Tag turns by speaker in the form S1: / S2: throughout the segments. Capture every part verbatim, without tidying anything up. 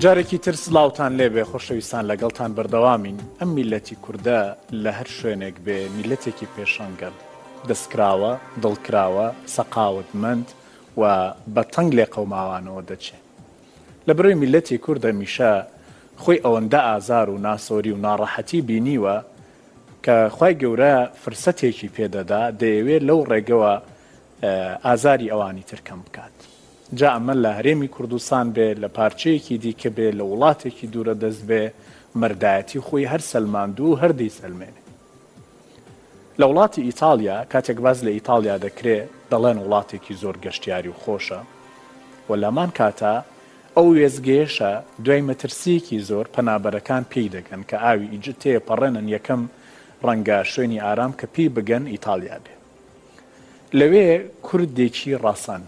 S1: جارێکی تر سڵاوتان لێبێ خۆشەویستان لەگەڵتان بەردەوامین. ئەم میلەتی کوردە لە هەر شوێنێک بێ میلەتێکی پێشەنگەل، دەستکراوە، دڵکراوە، سەقاوتمەند و بە تەنگ لێ قەوماوانەوە دەچێت. لە بەرەوەی میلەتی کوردە میشە خۆی ئەوەندە ئازار و ناسۆری و ناڕەحەتی بینیوە کە خوای گەورە فرسەتێکی پێدەدا دەیەوێت لەو ڕێگەوە ئازاری ئەوانی تر کەم بکات. جا ئەمە لە هەرێمی کوردستان بێ، لە پارچەیەکی دیکە بێ، لە وڵاتێکی دوورە دەست بێ، مەردایەتی خۆی هەر سەلماندوو و هەردەی سەلمێنێ. لە وڵاتی ئیتالیا کاتێک باز لە ئیتالیا دەکرێ دەڵێن وڵاتێکی زۆر گەشتیاری و خۆشە، و لەمان کاتە ئەو وێزگەیەشە دوای مەترسیەکی زۆر پەنابەرەکان پێی دەگەن کە ئاوی ئیجت تێپەڕێنن یەکەم ڕەنگە شوێنی ئارام کە پێی بگەن ئیتالیا بێ. لەوێ کوردێکی ڕەسەن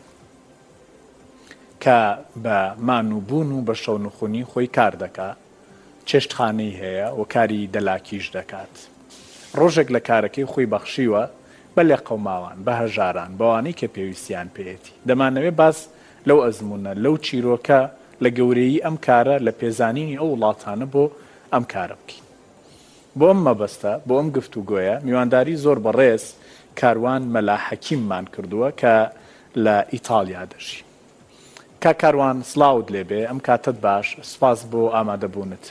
S1: کە بە مانوبوون و بە شەونخونی خۆی کار دەکا، چێشتخانەی هەیە و کاری دەلاکیش دەکات. ڕۆژێک لە کارەکەی خۆی بەخشیوە بە لێ قەوماوان، بە هەژاران، بەوانەی کە پێویستیان پێێتی. دەمانەوێت باس لەو ئەزمونە لەو چیرۆکە لە گەورەی ئەم کارە لە پێزانینی ئەو وڵاتانە بۆ ئەم کارە بکەین. بۆ ئەم مەبەستە، بۆ ئەم گفتوگۆیە میوانداری زۆر بەڕێز کاروان مەلا حەکیممان کردووە کە لە ئیتالیا دەژی. کا کاروان سڵاوت لێبێ، ئەم کاتت باش، سپاس بۆ ئامادەبوونت.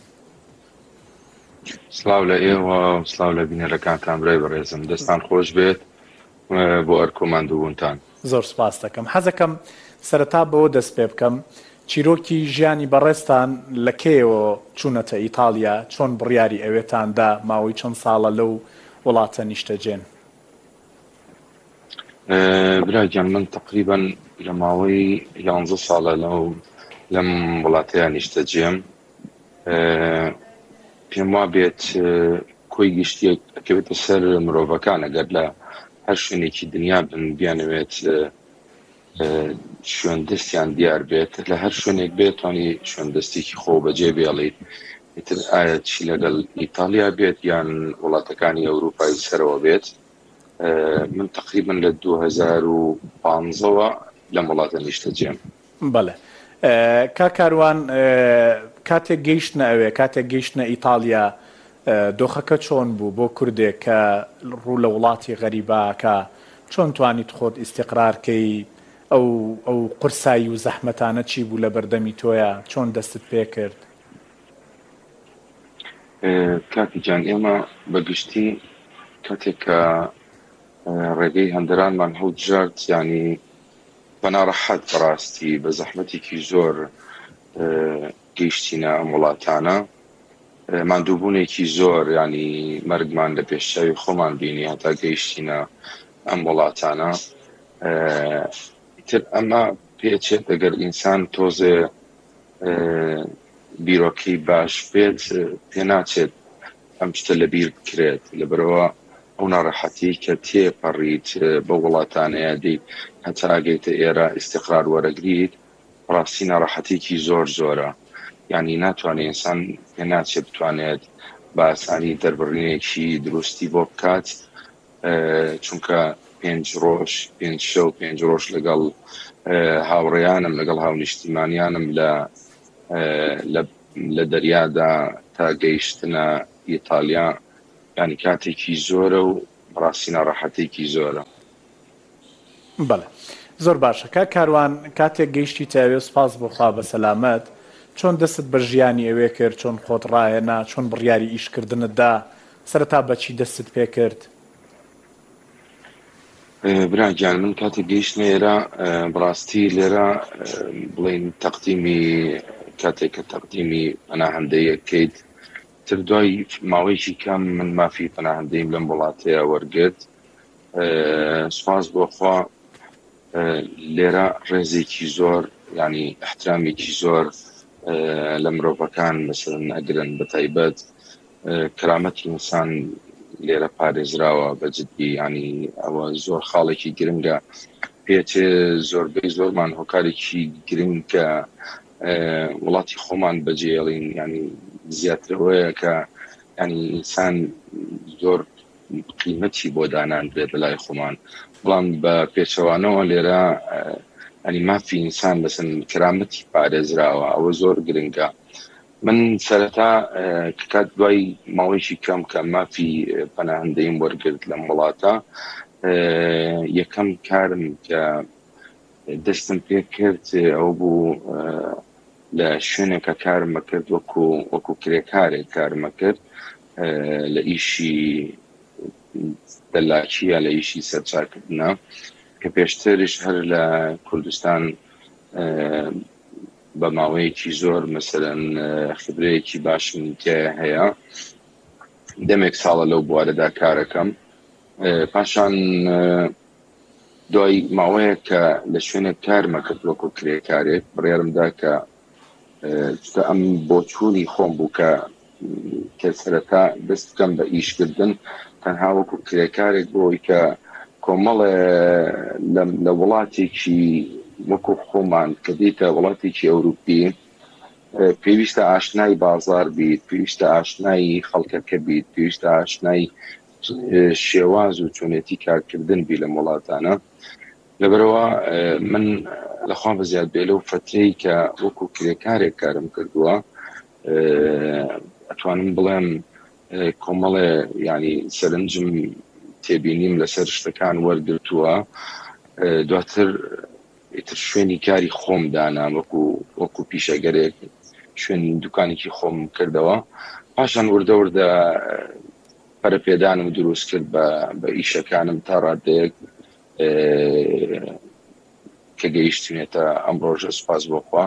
S2: سڵاو لە ئێوە، سڵاو لە بینەرەکانتان برای بەڕێزم، دەستان خۆش بێت بۆ ئەرکۆماندوبوونتان.
S1: زۆر سپاس دەکەم. حەزەکەم سەرەتا بەوە دەست پێ بکەم، چیرۆکی ژیانی بەڕێزتان لە کێوە چوونەتە ئیتالیا، چۆن بڕیاری ئەوێتاندا، ماوەی چەند ساڵە لەو وڵاتە نیشتەجێن؟
S2: براگیان من تقریبان لە ماوەی یانزە ساڵە لەو لەم وڵاتەیە نیشتەجێم. پێم وا بێت کۆی گشتیە ئەکەوێتە سەر مرۆڤەکان، ئەگەر لە هەر شوێنێکی دنیا بن بیانەوێت شوێندەستیان دیار بێت، لە هەر شوێنێک بێت توانی شوێندەستێکی خۆ بەجێ بێڵێت. ئیتر ئایا چی لەگەڵ ئیتالیا بێت یان وڵاتەکانی ئەوروپای سەرەوە بێت. من تقریبا لە دوو هەزار و پانزەوە لەم وڵاتە نیشتەجێم.
S1: بەڵێ کا کاروان، کاتێک گەیشتنە ئەوێ، کاتێک گەیشتنە ئیتالیا، دۆخەکە چۆن بوو بۆ کوردێک کە ڕوو لە وڵاتی غەریباکە؟ چۆن توانیت خۆت ئیستیقرارکەی؟ ئەو ئەو قورسایی و زەحمەتانە چی بوو لە بەردەمی تۆیە؟ چۆن دەستت پێ کرد؟
S2: کاکی جان، ئێمە بەگشتی کاتێک کە ڕێگەی هەندەرانمان هەڵبژارد، ینی بەناڕەحەت بەڕاستی بە زەحمەتێکی زۆر گەیشتینە ئەم وڵاتانە. ماندووبوونێکی زۆر، ینی مەرگمان لە پێشچاوی خۆمان بینی هەتا گەیشتینە ئەم وڵاتانە. تر ئەمە پێچێت ئەگەر ئینسان تۆزێ بیرۆکەی باش بێت، پێ ناچێت ئەم شتە لە بیر بکرێت. لەبەرەوە ئەو ناڕەحەتی کە تێپەڕیت بە وڵاتانەیە دی هەتا ئاگەیتە ئێرە ئیستیقرار وەرەگریت، ڕاستی ناڕەحەتێکی زۆر زۆرە. یعنی ناتوانێت ئینسان پێ ناچێت بتوانێت بە ئاسانی دەربڕینێکی دروستی بۆ بکات، چونکە پێنج ڕۆژ پێنج شەو پێنج ڕۆژ لەگەڵ هاوڕێیانم لەگەڵ هاونیشتیمانیانم لە دەریادا تا گەیشتنە ئیتالیا، ینی کاتێکی زۆرە و ڕاستی ناڕەحەتێکی زۆرە.
S1: بەڵێ زۆر باشە. کا کاروان، کاتێک گەیشتی تاوێ، سپاس بۆ خوا بە سەلامەت، چۆن دەستت بە ژیانی ئەوێ کرد؟ چۆن خۆت ڕایەنا؟ چۆن بڕیاری ئیشکردنتدا؟ سەرەتا بەچی دەستت پێ کرد؟
S2: براگیان، من کاتێک گەیشتنە ئێرە بڕاستی لێرە بڵێن تەقدیمی کاتێک کە تەقدیمی پەناهەندەیەکەیت، تر دوای ماوەیەکی کەم من مافی پەناهەندەیم لەم وڵاتەیە وەرگرت. سپاس بۆ خوا لێرە ڕێزێکی زۆر، ینی احترامێکی زۆر لە مرۆڤەکان مەسەڵەن ئەگرن، بە تایبەت کەرامەتی ئینسان لێرە پارێزراوە بەجددی. ینی ئەوە زۆر خاڵێکی گرنگە. پێچێ زۆربەی زۆرمان هۆکارێکی گرنگە وڵاتی خۆمان بەجێڵین، ینی زیاترەوەیە کە ینی ئینسان زۆر قیمەتی بۆ دانان بێت لەلای خۆمان، بەڵام بە پێچەوانەوە لێرە ئەنی مافی ئینسان بەسن کرامەتی پارێزراوە، ئەوە زۆر گرنگە. من سەرەتا کات دوای ماوەیەکی کەم کە مافی پەناهەندەییم وەرگرت لەم وڵاتە، یەکەم کارم کە دەستم پێ کرد ئەو بوو لە شوێنێکە کارمە کرد وەکو وەکو کرێکارێک کارمە کرد لە ئیشی دەلاکیە، لە ئیشی سەرچاکردنە، کە پێشترش هەر لە کوردستان بە ماوەیەکی زۆر مەسەلەن خبرەیەکی باشم تێ هەیە. دەمێک ساڵە لەو بوارەدا کارەکەم. پاشان دوای ماوەیە کە لە شوێنێک کارمە کرد وەکو کرێکارێک، بڕیارمدا کە ئەم بۆچوونی خۆم بوو کە کە سەرەتا دەست بکەم بە ئیشکردن تەنها وەکو کرێکارێک بۆی کە کۆمەڵێ لە وڵاتێکی وەکو خۆمان کە دیتە وڵاتێکی ئەوروپی پێویستە ئاشنای بازار بیت، پێویستە ئاشنای خەڵکەکە بیت، پێویستە ئاشنای شێواز و چۆنێتی کارکردن بی لە وڵاتانە. لەبەرەوە من لەخوا بەزیاد بێ لەو فترەی کە وەکو کرێکارێک کارم کردووە ئەتوانم بڵێم کۆمەڵێ ینی سەرنجم تێبینیم لەسەر شتەکان وەرگرتووە. دواتر ئیتر شوێنی کاری خۆم دانام وەکو وەکو پیشەگەرێک شوێن دوکانێکی خۆم کردەوە. پاشان وردە وردە پەرەپێدانم دروست کرد بە ئیشەکانم تا ڕادەیەک کە گەیشتونێتە ئەم ڕۆژە سوپاس بۆخوا.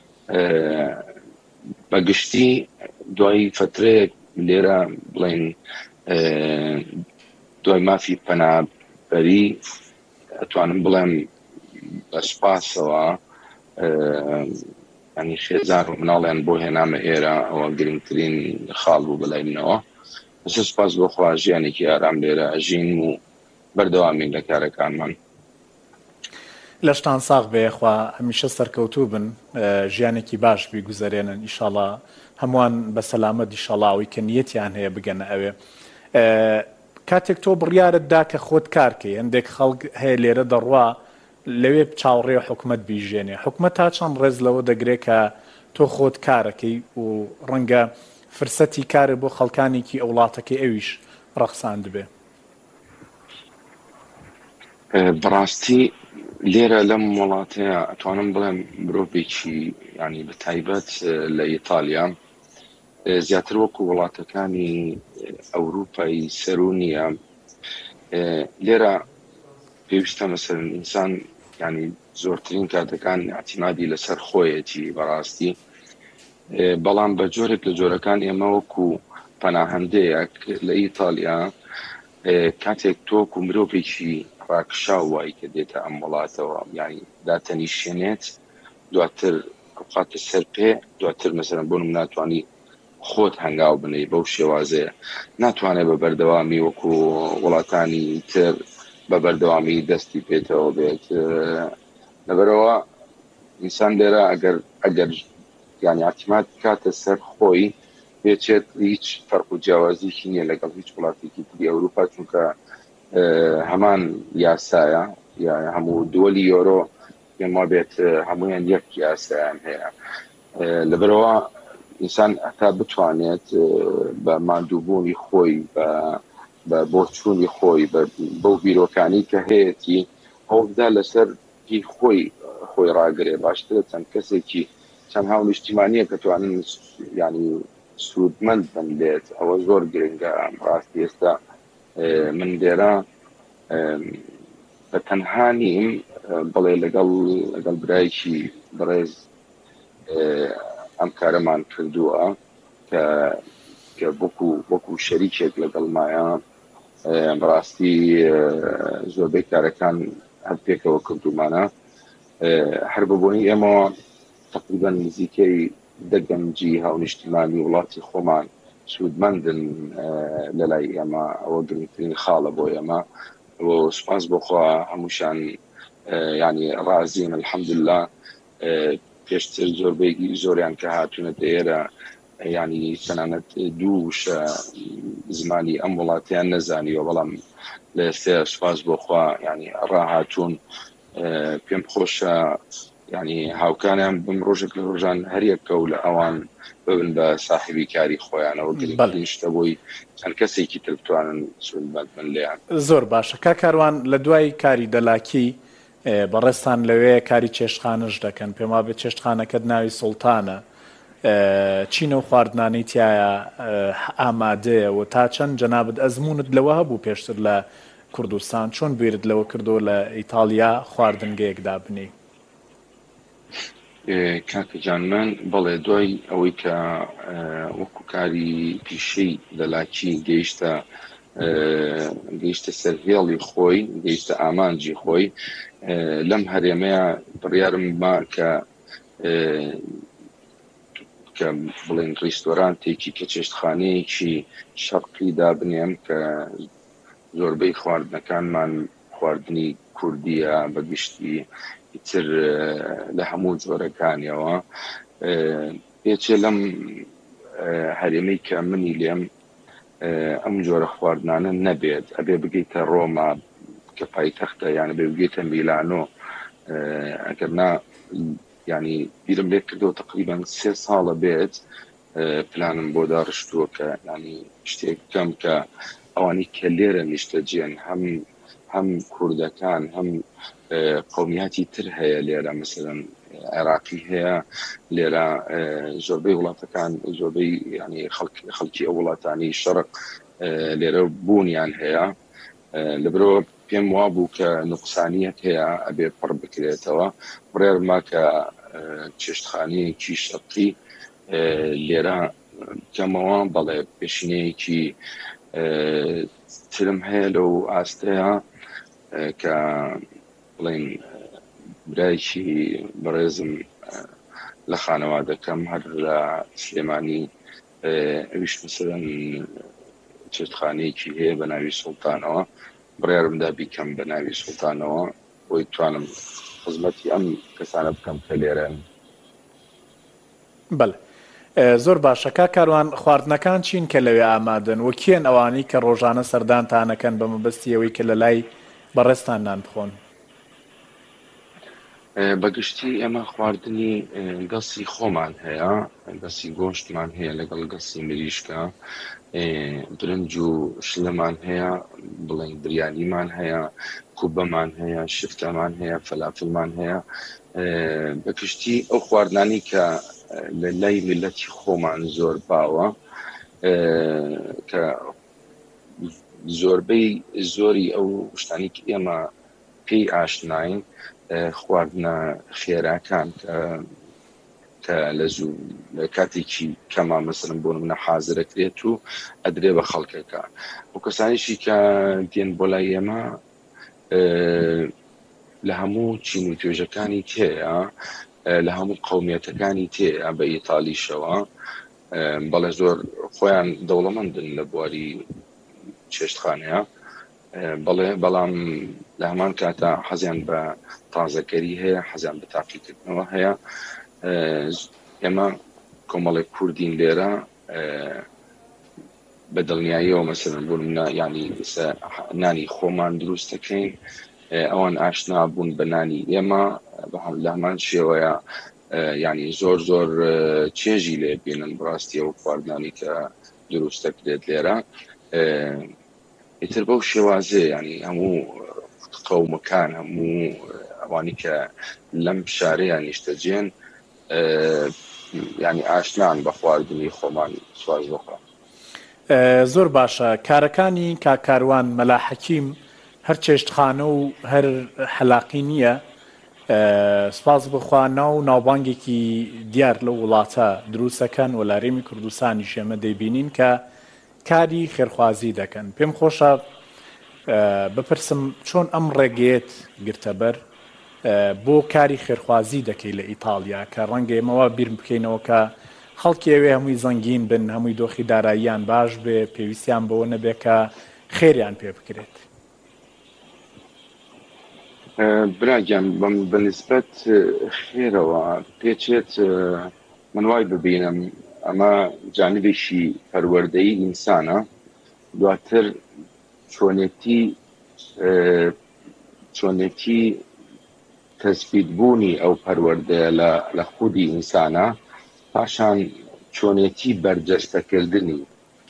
S2: بەگشتی دوای فترەیەک لێرە بڵێن دوای مافی پەنابەری ئەتوانم بڵێم بە سوپاسەوە ینی خێزان و مناڵیان بۆ هێنامە ئێرە، ئەوە گرنگترین خاڵ بوو بەلای منەوە. بەسەر سوپاس بۆخوا ژیانێکی ئارام لێرە ئەژین و بەردەوامین لە کارەکانمان.
S1: لەشتان ساغ بێخوا هەمیشە سەرکەوتوو بن، ژیانێکی باش بیگوزارێنن ئیشاڵا هەمووان بە سەلامەت ئیشاڵاوی کە نیەتیان هەیە بگەنە ئەوێ. کاتێک تۆ بڕیارت دا کە خۆت کارکەی، هەندێک خەڵک هەیە لێرە دەڕوا لەوێ چاوەڕێ حکومەت بیژێنێ، حکومەت تا چەند ڕێز لەوە دەگرێت کە تۆ خۆت کارەکەی و ڕەنگە فرسەتی کارە بۆ خەڵکانێکی ئەو وڵاتەکەی ئەویش ڕەخساند بێ.
S2: بەڕاستی لێرە لەم وڵاتەیە ئەتوانم بڵێم مرۆڤێکی ینی بە تایبەت لە ئیتالیا زیاتر وەکو وڵاتەکانی ئەوروپای سەرونیە. لێرە پێویستە مەسەلەن ئینسان ینی زۆرترین کاتەکان ئاعتیمادی لەسەر خۆیەتی بەڕاستی، بەڵام بە جۆرێک لە جۆرەکان ئێمە وەکو پەناهەندەیەک لە ئیتالیا کاتێک تۆکو مرۆڤێکی ڕاکشاو وای کە دێتە ئەم وڵاتەوە ینی داتەنیشێنێت، دواتر بخاتە سەر پێ، دواتر مەسەلەن بۆ نمونە ناتوانی خۆت هەنگاو بنەی بەو شێوازەیە، ناتوانێت بە بەردەوامی وەکو وڵاتانی تر بە بەردەوامی دەستی پێێتەوە بێت. لەبەرەوە ئینسان لێرە ئەگەر ئەگەر ینی ئاعتیماد کاتە سەر خۆی بێچێت هیچ فەرق و جیاوازیی نییە لەگەڵ هیچ وڵاتێکی تری ئەوروپا، چونکە هەمان یاسایە یا هەموو دۆلی یۆرۆ پێما بێت هەمویان یەک یاسایان هەیە. لەبەرەوە ئینسان هەتا بتوانێت بە ماندووبوونی خۆی بە بۆچوونی خۆی بەو بیرۆکانی کە هەیەی هەوڵدا لەسەر هی خۆی خۆی ڕاگرێ، باشترە چەند کەسێکی چەند هاو نیشتیمانیە کە توانن ینی سوودمەند بن بێت، ئەوە زۆر گرنگە. ڕاستی ئێستا من لێرە بە تەنها نیم بڵێ لەگەڵ لەگەڵ برایکی بەڕێز ئەم کارەمان کردووە کە وەکو وەکو شەریکێک لەگەڵمایە بەڕاستی زۆربەی کارەکان هەر پێکەوە کردومانە. هەر بەبوونی ئێمە تقریبا نزیکەی دەگەنجی هاونیشتیمانی وڵاتی خۆمان سوودمەندن لە لای ئێمە، ئەوە گرنگترین خاڵە بۆ ئێمە. سوپاس بۆخوا هەمووشان ینی ڕازین الحەمدوللا. پێشتر زۆربەی زۆریان کە هاتوونەتە ئێرە ینی تەنانەت دوو وشە زمانی ئەم وڵاتیان نەزانیوە، بەڵام لە ئێستا سوپاس بۆخوا ینی ڕاهاتوون. پێم خۆشە ینی هاوکانیان بم ڕۆژێک لە ڕۆژان هەریەکە و لە ئەوان ببن بە ساحیبی کاری خۆیانەوە گرنگترین شتە بۆی چەند کەسێکی تر بتوانن سوودمەند بن لێیان.
S1: زۆر باشە کا کاروان لە دوای کاری دەلاکی بەڕێستان لەوەیە کاری چێشتخانەش دەکەن پێم وابێت چێشتخانەکەت ناوی سوڵتانە چینە و خواردنانەی تایە ئامادەیە و تا چەند جەنابەت ئەزمونت لەوە هەبوو پێشتر لە کوردستان چۆن بیرت لەوە کردو لە ئیتالیا خواردنگەیەکدا بنی؟
S2: کاکەجان من بەڵێ دوای ئەوەی کە وەکو کاری پیشەی دەلاکی گەیشتە گەیشتە سەرهێڵی خۆی گەیشتە ئامانجی خۆی لەم هەرێمەیە بڕیارم ما کە کە بڵێن ڕیستۆرانتێکی کە چێشتخانەیەکی شەرقی دابنێم کە زۆربەی خواردنەکانمان خواردنی کوردیە بەگشتی تر لە هەموو جۆرەکانیەوە پێچێ لەم هەرێمەی کە منی لێم ئەم جۆرە خواردنانە نەبێت ئەبێ بگەیتە ڕۆما کە پایتەختە یان بێ بگەیتە میلانۆ ئەگەرنا ینی بیرم لێ کردەوە تقریبان سێ ساڵە بێت پلانم بۆ داڕشتووە کە ینی شتێک بکەم کە ئەوانەی کە لێرە نیشتەجێن هەم هەم کوردەکان هەم قومیاتی تر هەیە لێرە مثلەن عێراقی هەیە لێرە زۆربەی وڵاتەکان زۆربەی ینی خەڵکی ئەو وڵاتانی شەرق لێرە بوونیان هەیە لەبرەوە پێم وابوو کە نوقسانیەت هەیە ئەبێ پڕ بکرێتەوە بڕێرما کە چێشتخانەیەکی شەرقی لێرە کەمەوە بەڵێ پێشینەیەکی ترم هەیە لەو ئاستەیە کە بڵێن برایکی بەڕێزم لە خانەوادەکەم هەر لە سلێمانی ئەویش مثلەن چێشتخانەیەکی هەیە بە ناوی سوڵتانەوە بڕیارمدا بیکەم بە ناوی سوڵتانەوە بۆی توانم خزمەتی ئەم کەسانە بکەم کە لێرەن.
S1: بەڵێ زۆر باشە کا کاروان خواردنەکان چین کە لەوێ ئامادەن و کێن ئەوانی کە ڕۆژانە سەردانتانەکەن بە مەبەستی ئەوەی کە لە لای بەڕێستان نان بخۆن؟
S2: بەگشتی ئێمە خواردنی گەسی خۆمان هەیە گەسی گۆشتمان هەیە لەگەڵ گەسی مریشکە برنج و شلەمان هەیە بڵێن بریانیمان هەیە کوبەمان هەیە شفتەمان هەیە فەلافڵمان هەیە بەگشتی ئەو خواردنانی کە لە لای میلەتی خۆمان زۆر باوە کە زۆربەی زۆری ئەو شتانی کە ئێمە پێی ئاشناین خواردنە خێراکان کە لە زوو کاتێکی کەما مەسەلەن بۆ نمونە حازرەکرێت و ئەدرێ بە خەڵکەکە و کەسانیشی کە دێن بۆ لای ئێمە لە هەموو چین و توێژەکانی تێیە لە هەموو قەومیەتەکانی تێیە بە ئیتالیشەوە بەڵێ زۆر خۆیان دەوڵەمەندن لە بواری چێشتخانەیە بەڵێ بەڵام لە هەمان کاتە حەزیان بە تازەکەری هەیە حەزیان بە تاقیکردنەوە هەیە ئێمە کۆمەڵێک کوردین لێرە بە دڵنیاییەوە مەسەلەن بۆ نمونە ینی نانی خۆمان دروست دەکەین ئەوان ئاشنا بوون بە نانی ئێمە لە هەمان شێوەیە ینی زۆر زۆر چێژی لێ بینن بڕاستی ئەو خواردنانی کە دروست دەکرێت لێرە ئیتر بەو شێوازێ ینی هەموو قەومەکان هەموو ئەوانی کە لەم شارەیان نیشتەجێن ینی ئاشنان بە خواردنی خۆمان سواز بخۆن.
S1: زۆر باشە کارەکانی کاکاروان مەلا حەکیم هەر چێشتخانە و هەر حەلاقی نییە سپاس بخوا ناو ناوبانگێکی دیار لە وڵاتە دروستەکەن و لارێمی کوردستانی شێمە دەیبینین کە کاری خێرخوازی دەکەن پێم خۆشە بپرسم چۆن ئەم ڕێگەیەت گرتەبەر بۆ کاری خێرخوازی دەکەی لە ئیتالیا کە ڕەنگە ئێمەوە بیر بکەینەوە کە خەڵکی ئەوێ هەمووی زەنگین بن هەمووی دۆخی داراییان باش بێ پێویستیان بەوە نەبێ کە خێریان پێ بکرێت.
S2: براگیان بەنسبەت خێرەوە پێچێت من وای ببینم ئەمە جانبێکی پەروەردەیی ئینسانە دواتر چۆنێتی چۆنێتی تەسبیتبوونی ئەو پەروەردەیە لە خودی ئینسانە، پاشان چۆنێتی بەرجەستەکردنی،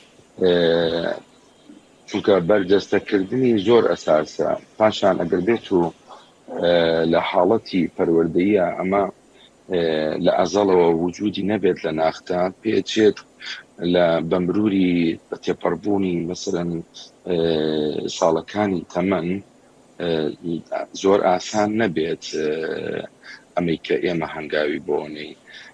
S2: چونکە بەرجەستەکردنی زۆر ئەساسە. پاشان ئەگەر بێت و لە حاڵەتی پەروەردەیە ئەمە لە ئەزەڵەوە وجودی نەبێت لە ناختا، پێچێت لە بەمروری بە تێپەڕبوونی مەسەلەن ساڵەکانی تەمەن زۆر ئاسان نەبێت ئەمەی کە ئێمە هەنگاوی بۆنەی.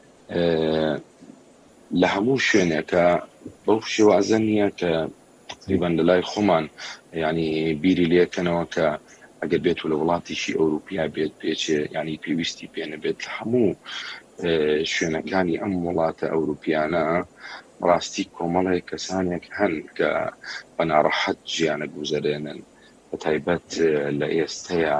S2: لە هەموو شوێنێکە بەو شێوازە نییە کە تقریباً لە لای خۆمان ینی بیری لێکەنەوە کە ئەگەر بێت و لە وڵاتیشی ئەوروپیا بێت پێچێ ینی پێویستی پێنە بێت. لە هەموو شوێنەکانی ئەم وڵاتە ئەوروپیانە ڕاستی کۆمەڵێک کەسانێک هەن کە بەناڕەحەت ژیانە گوزەرێنن، بە تایبەت لە ئێستەیە،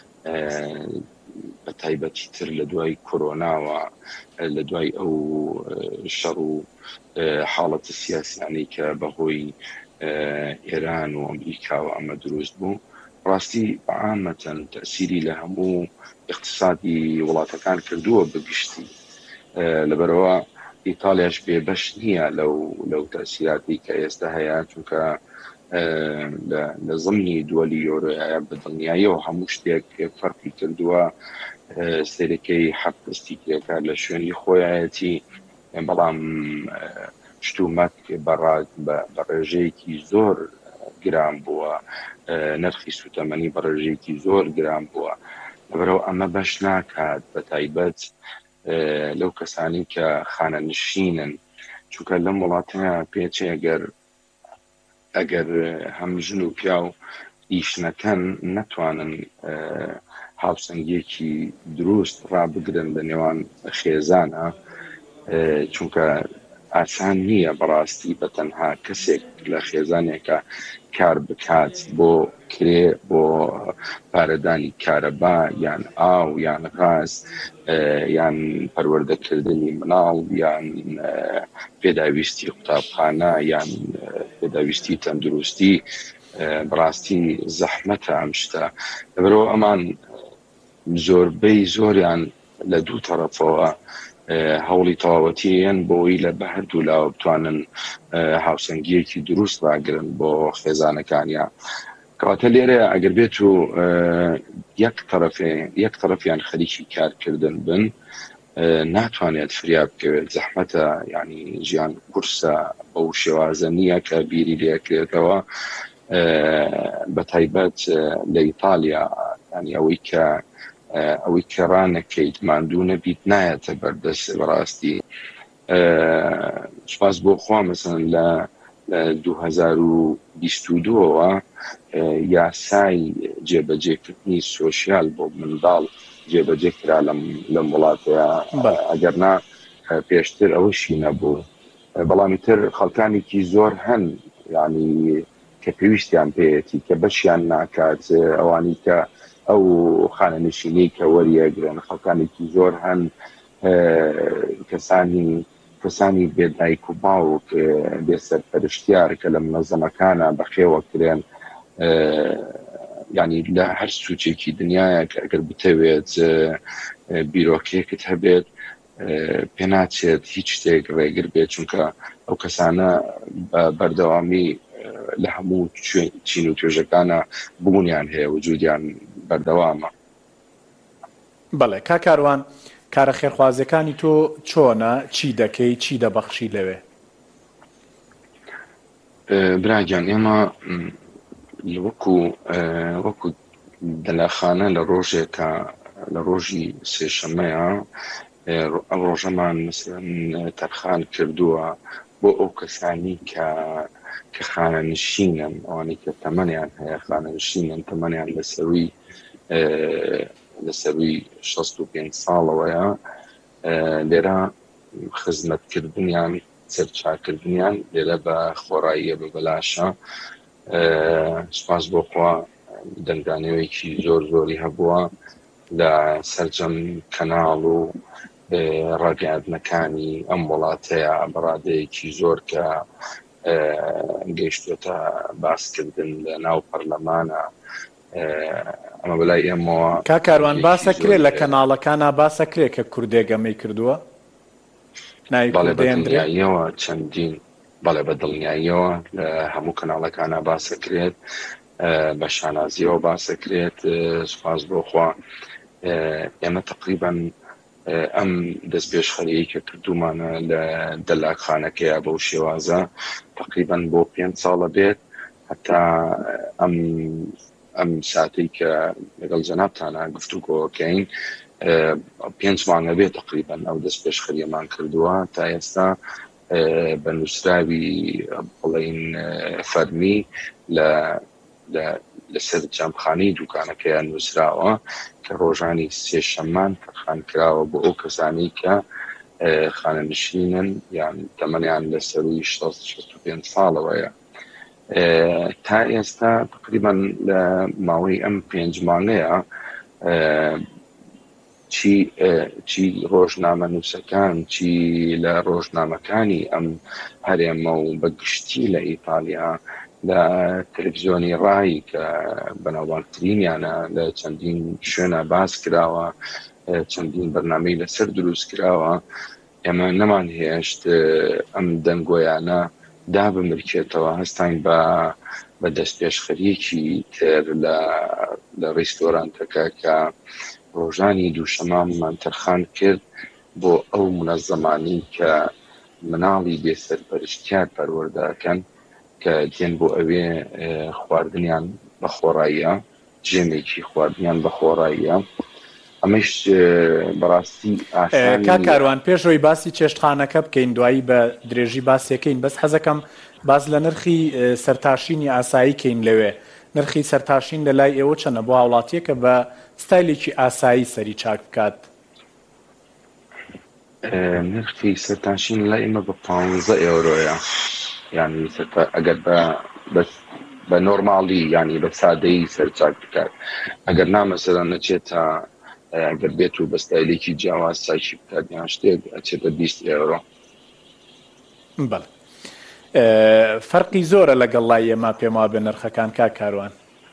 S2: بە تایبەتی تر لە دوای کۆرۆناوە، لە دوای ئەو شەڕ و حاڵەتە سیاسیانەی کە بەهۆی ئێران و ئەمریکا و ئەمە دروست بوو، ڕاستی بەعامەتەن تەسیری لە هەموو اقتصادی وڵاتەکان کردووە بگشتی. لەبەرەوە ئیتالیاش بێبەش نییە لەو لەو تەسیراتی کە ئێستا هەیە، چونکە لە زمنی دووەلی یۆرۆیە بە دڵنیاییەوە هەموو شتێک فەرقی کردووە، سەرەکەی حەفستی کرێکار لە شوێنی خۆیەتی، بەڵام شتومەت بە ڕێژەیەکی زۆر گران بووە، نرخی سوتەمەنی بە ڕێژەیەکی زۆر گران بووە. لەبەرەوە ئەمە بەش ناکات بە تایبەت لەو کەسانی کە خانە نشینن، چونکە لەم وڵاتەیە پێچێ ئەگەر ئەگەر هەم ژن و پیا و ئیشنەکەن نەتوانن هاوسەنگێکی دروست ڕابگرن لە نێوان خێزانە، چونکە ئاسان نییە بەڕاستی بە تەنها کەسێک لە خێزانێکە کار بکات بۆ کرێ، بۆ پارەدانی کارەبا یان ئاو یان غاز یان پەروەردەکردنی مناڵ یان پێداویستی قوتابخانە یان پێداویستی تەندروستی. بەڕاستی زەحمەتە ئەم شتە. لەبەرەوە ئەمان زۆربەی زۆریان لە دوو تەرەفەوە هەوڵی تەواوەتیان بۆی لە بە هەردوو لاوە بتوانن هاوسەنگیەکی دروست ڕاگرن بۆ خێزانەکانیان. کەواتە لێرە ئەگەر بێت و یەک تەرەفیان خەریکی کارکردن بن، ناتوانێت فریا بکەوێت. زەحمەتە، ینی ژیان قورسە، بەو شێوازە نییە کە بیری لێکرێتەوە. بە تایبەت لە ئیتالیا ینی ئەوەی کە ئەوەی کە ڕانەکەیت ماندوو نەبیت نایەتە بەردەست. بەڕاستی سوپاس بۆ خوا مەسەن لە دوو هەزار و بیست و دووەوە یاسای جێبەجێکردنی سۆشیال بۆ منداڵ جێبەجێ کرا لەم وڵاتەیە، ئەگەرنا پێشتر ئەوەشی نەبوو. بەڵامی تر خەڵکانێکی زۆر هەن ینی کە پێویستیان پێیەتی کە بەشیان ناکات، ئەوانی کە ئەو خانە نشینەی کە وەریەگرن، خەڵکانێکی زۆر هەن کەسانی کەسانی بێدایک و باوک بێسەرپەرشتیار کە لە منەزەمەکانە بەخێوە کرێن، ینی لە هەر سوچێکی دنیاە کە ئەگەر بتەوێت بیرۆکەیەکت هەبێت پێناچێت هیچ شتێک ڕێگر بێت، چونکە ئەو کەسانە بەردەوامی لە هەموو چین و توێژەکانە بوونیان هەیە، وجودیان بەردەوامە.
S1: بەڵێ کاکاروان، کارە خێرخوازەکانی تۆ چۆنە؟ چی دەکەی؟ چی دەبەخشی لەوێ؟
S2: براگیان ئێمە وەکو وەکو دەلاخانە لە ڕۆژێکە لە ڕۆژی سێشەمەیە ئەو ڕۆژەمان مثلەن تەرخان کردووە بۆ ئەو کەسانی کە کە خانە نشینن، ئەوانی کە تەمەنیان هەیە خانە نشینن، تەمەنیان لەسەروی لەسەروی شەست و پێنج ساڵەوەیە. لێرە خزمەتکردنیان، سەرچاکردنیان لێرە بە خۆڕاییە، بە بەلاشە. سوپاس بۆ خوا دەنگدانەوەیەکی زۆر زۆری هەبووە لە سەرجەم کەناڵ و ڕاگەیاندنەکانی ئەم وڵاتەیە بەڕادەیەکی زۆر کە گەیشتوێتە باسکردن لە ناو پەرلەمانە ئەمە بەلای ئێمەوە
S1: کاکاروان باسەکرێت لە کەناڵەکانە باسەکرێت کە کوردێک ئەمەی کردووە
S2: بەڵێ بە دڵنیاییەوە چەندین بەڵێ بە دڵنیاییەوە لە هەموو کەناڵەکانە باسەکرێت بە شانازیەوە باسەکرێت سوپاس بۆخوا ئێمە تقریباً ئەم دەست پێشخەریەی کە کردومانە لە دەلاکخانەکەیە بەو شێوازە تقریباً بۆ پێنج ساڵە بێت هەتا ئەم ئەم ساتەی کە لەگەڵ جەنابتانە گفتوگۆکەین پێنج مانگە بێت تقریباً ئەو دەست پێشخەریەمان کردووە تا ئێستا بە نووسراوی بڵێن فەرمی لە لەسەر جەمخانەی دوکانەکەیان نووسراوە کە ڕۆژانی سێشەممان تەرخان کراوە بۆ ئەو کەسانی کە خانەنشینن یان تەمەنیان لەسەروی شەست و پێنج ساڵەوەیە. تا ئێستا تقریباً لە ماوەی ئەم پێنج مانگەیە چی چی ڕۆژنامە نووسەکان چی لە ڕۆژنامەکانی ئەم هەرێمە و بەگشتی لە ئیتالیا لە تەلەڤیزیۆنی ڕای کە بەناوبانگترینیانە لە چەندین شوێنە باس کراوە چەندین بەرنامەی لەسەر دروست کراوە ئێمە نەمان هێشت ئەم دەنگۆیانە دابمرکێتەوە هەستاین بە بە دەست پێشخەریەکی تر لە ڕێستۆرانتەکە کە ڕۆژانی دووشەممانمان تەرخان کرد بۆ ئەو منەزەمانی کە مناڵی بێسەرپەرشتیار پەروەردەکەن کە دێن بۆ ئەوێ خواردنیان بە خۆڕاییە جێمێکی خواردنیان بە خۆڕاییە ئەمەش بەڕاستی
S1: کاکاروان پێشەوەی باسی چێشتخانەکە بکەین دوایی بە درێژی باسیەکەین بەس حەزەکەم باز لە نرخی سەرتاشینی ئاسایی کەین لەوێ نرخی سەرتاشین لە لای ئێوە چەنە بۆ هاوڵاتیەکە بە ستایلێکی ئاسایی سەری چاک بکات
S2: نرخی سەرتاشین لای ئێمە بە پانزە ئێورۆیە یعنی ئەگەر بە نۆرماڵی ینی بە سادەیی سەرچاک بکات ئەگەر نامەسەرە نەچێت تا ئەگەر بێت و بەستایلێکی جیاواز سایشی بکات یان شتێک ئەچێتە بیست ئێورۆ.
S1: بەڵێ فەرقی زۆرە لەگەڵ لای ئێمە پێم وایە بە نرخەکان کاکاروان.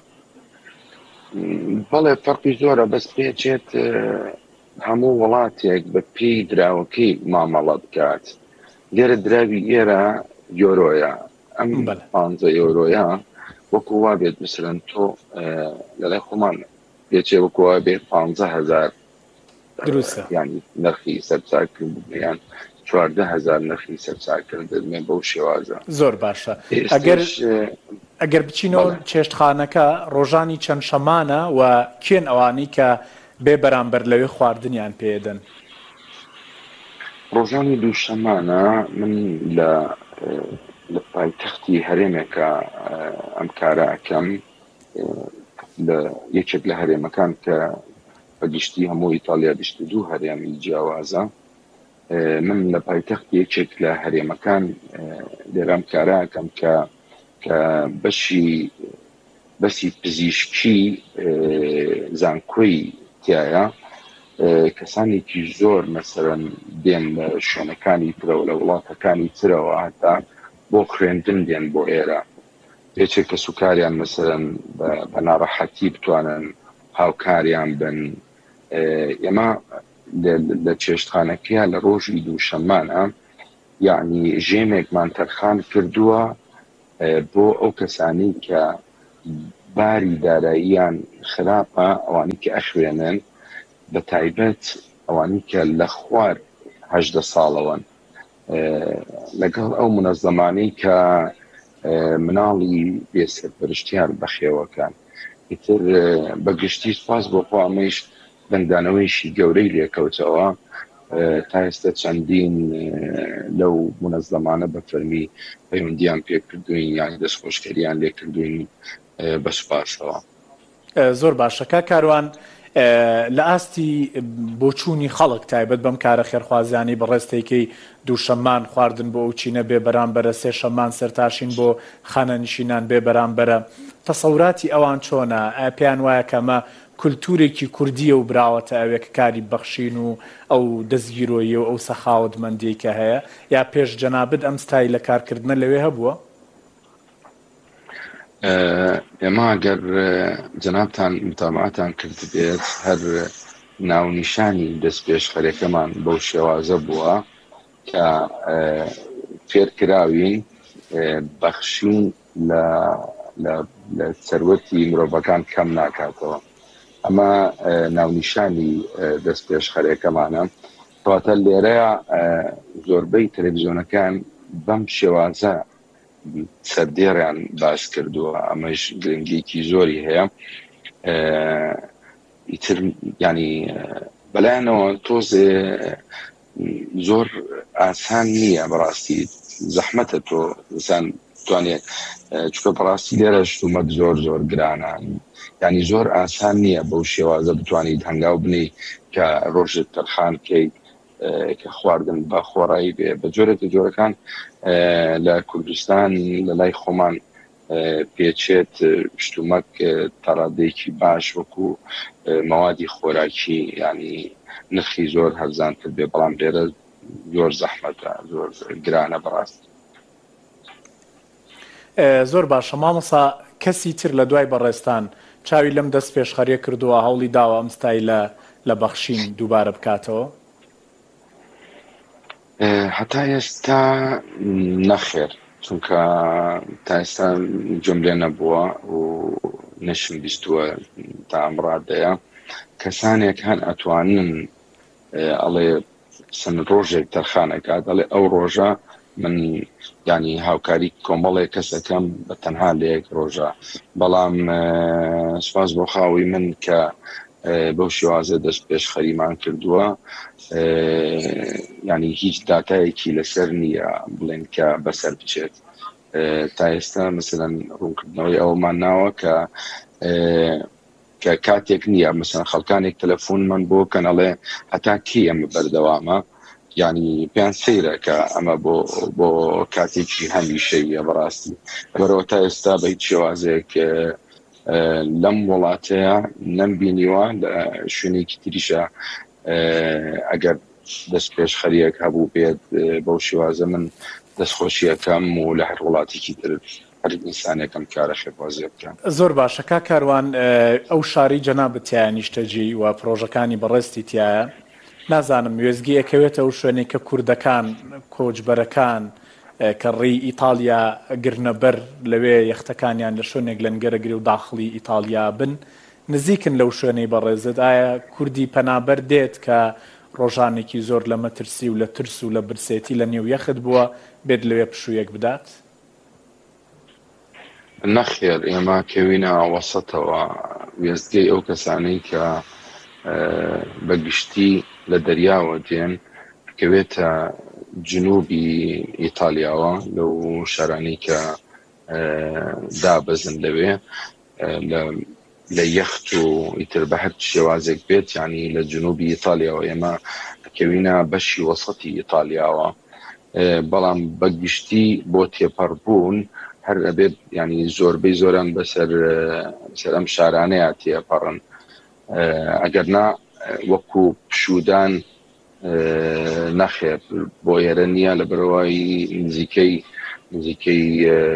S2: بەڵێ فەرقی زۆرە بەس پێچێت هەموو وڵاتێک بە پێی دراوەکەی مامەڵە بکات لێرە دراوی ئێرە یۆرۆیە ئەم پانزە یۆرۆیە وەکو وا بێت مثلەن تۆ لەلای خۆمان پێچێ وەکو وا بێت پانزە هەزار
S1: دروستە
S2: ینی نرخی سەرچاکردنیان چواردە هەزار نرخی سەرچاکردن بەو شێوازە.
S1: زۆر باشە. ئەگەر ئەگەر بچینەوە چێشتخانەکە ڕۆژانی چەند شەمانە و کێن ئەوانەی کە بێ بەرامبەر لەوێ خواردنیان پێدەن؟
S2: ڕۆژانی دووشەمانە من لە لە پایتەختی هەرێمێکە ئەم کارە ئەەکەم لە یەکێک لە هەرێمەکان کە بەگشتی هەموو ئیتالیا گشتی دوو هەرێمی جیاوازە من لە پایتەخت یەکێک لە هەرێمەکان لێرەم کارە ئەەکەم کە کە بەشی بەسی پزیشکی زانکۆی تایە کەسانێکی زۆر مەسەرەن دێن لە شوێنەکانی ترەوە لە وڵاتەکانی ترەوە هەتا بۆ خوێندن دێن بۆ ئێرە پێچێک کە سوکاریان مەسەرەن بە ناڕەحەتی بتوانن هاوکاریان بن. ئێمە لە چێشتخانەکەیە لە ڕۆژی دووشەممانە یعنی ژێمێکمان تەرخان کردووە بۆ ئەو کەسانی کە باری داراییان خراپە ئەوانی کە ئەخوێنن بە تایبەت ئەوانی کە لە خوار هەژدە ساڵەوەن لەگەڵ ئەو منەزەمانەی کە مناڵی بێسەرپەرشتیار بەخێوەکان ئیتر بەگشتی سپاس بۆ خوا ئەمەش بەندانەوەیشی گەورەی لێکەوتەوە تا ئێستا چەندین لەو منەزەمانە بە فەرمی پەیوەندیان پێکردوین یان دەستخۆشکەریان لێکردوین بە سوپاسەوە.
S1: زۆر باشە کاکاروان لە ئاستی بۆچوونی خەڵک تایبەت بەم کارە خێرخوازیانی بەڕێستەیەکەی دووشەممان خواردن بۆ ئەو چینە بێ بەرامبەرە سێ شەممان سەرتاشین بۆ خانەنشینان بێ بەرامبەرە تەسەوراتی ئەوان چۆنە پێیان وایە کەمە کولتورێکی کوردیە و براوەتە ئەوێک کاری بەخشین و ئەو دەستگیرۆیی و ئەو سەخاوتمەندی کە هەیە یا پێش جەنابەت ئەم ستایلە کارکردنە لەوێ هەبووە؟
S2: ئێمە ئەگەر جەنابتان متابعەتان کرد بێت هەر ناونیشانی دەستپێشخەرەکەمان بەو شێوازە بووە کە فێرکراوین بەخشین لە سەروەتی مرۆڤەکان کەم ناکاتەوە. ئەمە ناونیشانی دەستپێشخەرەکەمانە. کەواتە لێرەیە زۆربەی تەلەڤیزیۆنەکان بەم شێوازە سەردێڕیان باس کردووە. ئەمەش گرنگیکی زۆری هەیە. ئیتر ینی بەلایەنەوە تۆزێ زۆر ئاسان نییە بەڕاستی زەحمەتە تۆ ئینسان توانێت چکە بەڕاستی لێرە شتومەت زۆر زۆر گرانە. ینی زۆر ئاسان نییە بەو شێوازە بتوانیت هەنگاو بنی کە ڕۆژت تەرخان بکەیت کە خواردن بە خۆڕایی بێ. بە جۆرێتە جۆرەکان لە کوردستان لە لای خۆمان پێچێت شتومەک تەڕادێکی باش وەکو مەوادی خۆراکی ینی نرخی زۆر هەرزانتر بێ، بەڵام لێرە زۆر زەحمەتە، زۆر گرانە بەڕاستی.
S1: زۆر باشە مامۆستا، کەسی تر لە دوای بەڕێستان چاوی لەم دەست پێشخەریە کردووە هەوڵی داوە ئەم ستایلە لە بەخشین دووبارە بکاتەوە؟
S2: هەتا ئێستا نەخێر، چونکە تا ئێستا جملێ نەبووە و نەشم بیستووە تا ئەم ڕادەیە. کەسانێک هەن ئەتوانن ئەڵێ سن ڕۆژێک تەرخانەکات ئەڵێ ئەو ڕۆژە من ینی هاوکاری کۆمەڵێک کەسەکەم بە تەنها لە یەک ڕۆژە. بەڵام سوپاس بۆ خاوی من کە بەو شێوازە دەست پێشخەریمان کردووە، ینی هیچ داتایەکی لەسەر نییە بڵێن کە بەسەر بچێت. تا ئێستا مەسەلەن ڕوونکردنەوەی ئەومان ناوە کە کە کاتێک نییە مەسەلەن خەڵکانێک تەلەفۆنمان بۆ کەن ئەڵێ هەتا کی ئەمە بەردەوامە، ینی پێیان سەیرە کە ئەمە بۆ بۆ کاتێکی هەمیشەییە. بەڕاستی بەرەوە تا ئێستا بە هیچ شێوازێک لەم وڵاتەیە نەمبینیوە. لە شوێنێکی تریشە ئەگەر دەست پێشخەریەک هەبوو بێت بەو شێوازە من دەستخۆشیەکەم و لە هەر وڵاتێکی تر هەر ئینسانێکم کارە خێرخوازی بکەم.
S1: زۆر باشە کا کاروان، ئەو شاری جەنابەتیایە نیشتەجی و پرۆژەکانی بەڕێستی تایە. نازانم وێزگی ئەکەوێتە ئەو شوێنێک کە کوردەکان کۆچبەرەکان کە ڕێی ئیتالیا گرنەبەر لەوێ یەختەکانیان لە شوێنێک لەنگەرەگری و داخڵی ئیتالیا بن، نزیکن لەو شوێنەی بەڕێزت. ئایا کوردی پەنابەر دێت کە ڕۆژانێکی زۆر لە مەترسی و لە ترس و لە برسێتی لە نێو یەخت بووە بێت لەوێ پشوویەک بدات؟
S2: نەخێر، ئێمە کەوینە وەسەتەوە. وێستگەی ئەو کەسانەی کە بەگشتی لە دەریاوە دێن کەوێتە جنوبی ئیتالیاوە لەو شارانەی کە دابەزن لەوێ لە یەخت و ئیتر بە هەر شێوازێک بێت، ینی لە جنوبی ئیتالیاوە ئێمە کەوینە بەشی وەسەتی ئیتالیاوە. بەڵام بەگشتی بۆ تێپەڕبوون هەر ئەبێت ینی زۆربەی زۆران بەسەر ئەم شارانەیە تێپەڕن. ئەگەر نا وەکو پشودان نەخێر بۆ ئێرە نییە، لە بەرەوەی نزیکەی نزیکەی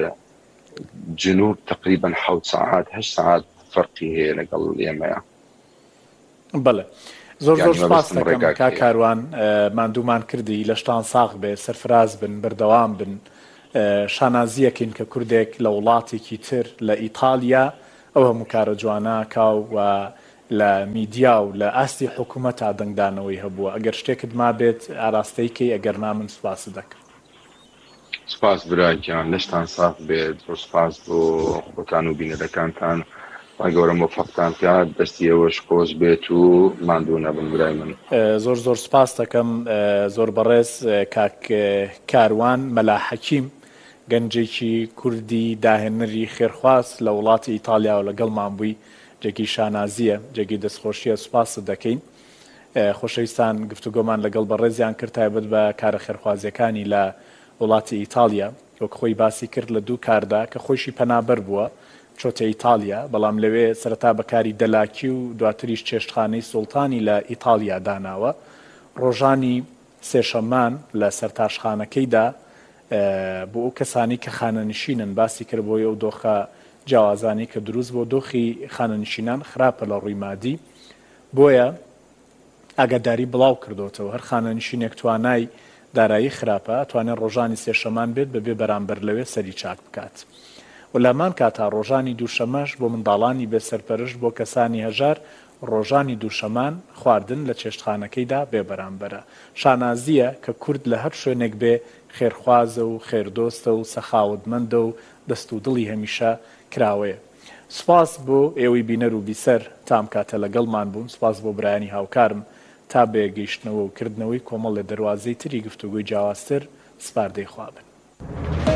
S2: جنوب تقریبا حەوت سەعات هەشت سەعات فەرقی هەیە لەگەڵ ئێمەیە.
S1: بەڵێ، زۆر زۆر سپاس دەکەم کا کاروان، ماندوومان کردی لە شتان ساغ بێ، سەرفراز بن، بەردەوام بن، شانازیەکەین کە کوردێک لە وڵاتێکی تر لە ئیتالیا ئەو هەموو کارە جوانە کاو و لە میدیا و لە ئاستی حکوومەتا دەنگدانەوەی هەبووە. ئەگەر شتێکت ما بێت ئاراستەیکەی، ئەگەر نا من سوپاس دەکەم.
S2: سپاس برایان، لەشتان ساغ بێت. بۆ سپاس بۆ خۆتان و بینەرەکانتان، وای گەورە مۆفەقتان کات، دەستی ئێوەش خۆش بێت و ماندوو نەبن برای من.
S1: زۆر زۆر سپاس دەکەم زۆر بەڕێز کاک کاروان مەلا حەکیم، گەنجێکی کوردی داهێنەری خێرخواز لە وڵاتی ئیتالیا و لەگەڵمان بووی. جێگی شانازیە، جێگی دەستخۆشیە. سوپاست دەکەین. خۆشەویستان، گفتوگۆمان لەگەڵ بەڕێزیان کرد تایبەت بە کارە خێرخوازیەکانی لە وڵاتی ئیتالیا. وەک خۆی باسی کرد لە دوو کاردا کە خۆشی پەنابەر بووە چۆتە ئیتالیا، بەڵام لەوێ سەرەتا بەکاری دەلاکی و دواتریش چێشتخانەی سوڵتانی لە ئیتالیا داناوە. ڕۆژانی سێشەممان لە سەرتاشخانەکەیدا بۆ ئەو کەسانی کە خانەنشینن باسی کرد بۆی ئەو دۆخە جیاوازانی کە دروست بۆ دۆخی خانەنشینان خراپە لە ڕووی مادی بۆیە ئاگاداری بڵاو کردوتەوە هەر خانەنشینێک توانای دارایی خراپە ئەتوانێت ڕۆژانی سێشەمان بێت بەبێ بەرامبەر لەوێ سەری چاک بکات و لەمان کاتا ڕۆژانی دووشەمەش بۆ منداڵانی بێسەرپەرشت بۆ کەسانی هەژار ڕۆژانی دووشەمان خواردن لە چێشتخانەکەیدا بێ بەرامبەرە شانازیە کە کورد لە هەر شوێنێک بێ خێرخوازە و خێردۆستە و سەخاوتمەندە و دەست و دڵی هەمیشە کراوەیە سپاس بۆ ئێوەی بینەر و بیسەر تام کاتە لەگەڵمان بوون سپاس بۆ برایانی هاوکارم تا بێگەیشتنەوە و کردنەوەی کۆمەڵ لە دەواازەی تری گفتوگوی جیاوازتر سپاردەی خوابن